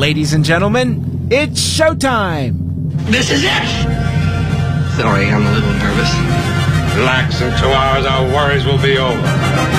Ladies and gentlemen, it's showtime! This is it! Sorry, I'm a little nervous. Relax, in 2 hours our worries will be over.